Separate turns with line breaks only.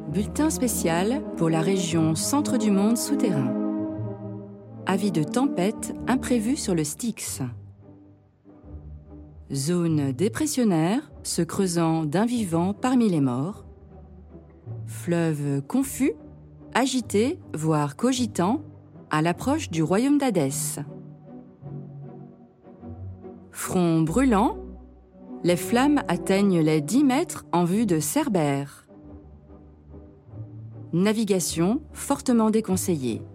Bulletin spécial pour la région centre du monde souterrain. Avis de tempête imprévu sur le Styx. Zone dépressionnaire se creusant d'un vivant parmi les morts. Fleuve confus, agité, voire cogitant, à l'approche du royaume d'Hadès. Front brûlant, les flammes atteignent les 10 mètres en vue de Cerbère. Navigation fortement déconseillée.